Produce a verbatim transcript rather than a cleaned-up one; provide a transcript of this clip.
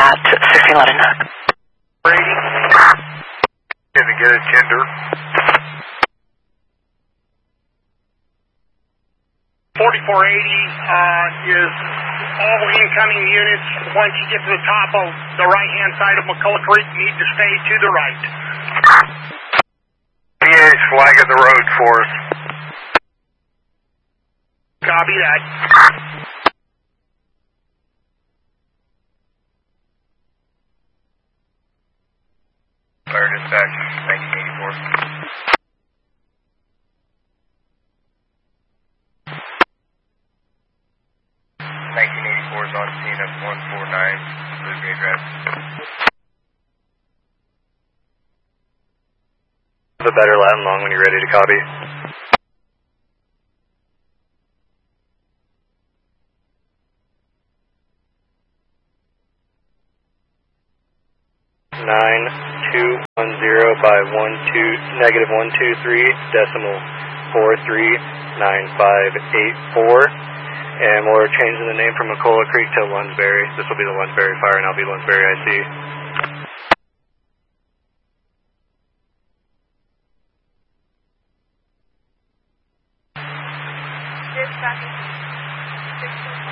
at sixteen London. Brady. Gonna get a tender. forty-four eighty uh, is all incoming units. Once you get to the top of the right-hand side of McCullough Creek, you need to stay to the right. P A's flagging the road for us. Copy that. Fire dispatch, nineteen eighty-four. nineteen eighty-four is on scene at one four nine, Blueberry address. The better Latin long when you're ready to copy. Nine two one zero by one two negative one two three decimal four three nine five eight four. And we're changing the name from McCullough Creek to Lunsbury. This will be the Lunsbury Fire, and I'll be Lunsbury I C. Dispatch sixteen